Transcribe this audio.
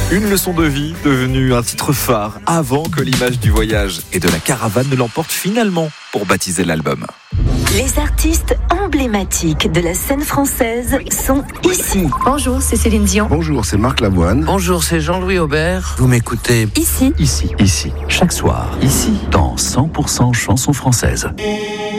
Une leçon de vie devenue un titre phare avant que l'image du voyage et de la caravane ne l'emporte finalement pour baptiser l'album. Les artistes emblématiques de la scène française sont ici. Bonjour, c'est Céline Dion. Bonjour, c'est Marc Lavoine. Bonjour, c'est Jean-Louis Aubert. Vous m'écoutez Ici. Ici, chaque soir, ici, dans 100% chansons françaises.